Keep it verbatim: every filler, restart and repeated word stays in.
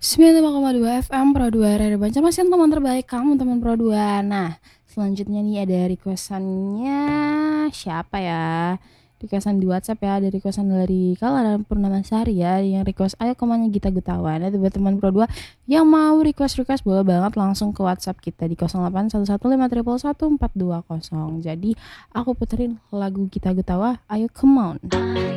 sembilan puluh lima koma dua F M Pro dua Radio Banjarmasin, teman terbaik kamu teman Pro dua. Nah, selanjutnya nih ada requestannya siapa ya? Requestan di WhatsApp ya, ada requestan dari Kala Purnamasari ya, yang request ayo kemana Gita Gutawa. Nah, buat teman Pro dua yang mau request-request boleh banget langsung ke WhatsApp kita di nol delapan satu satu lima satu satu empat dua nol. Jadi, aku puterin lagu Gita Gutawa, ayo come on.